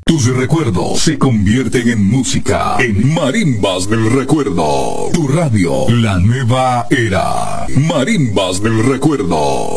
Tus recuerdos se convierten en música, en Marimbas del Recuerdo. Tu radio, la nueva era. Marimbas del Recuerdo.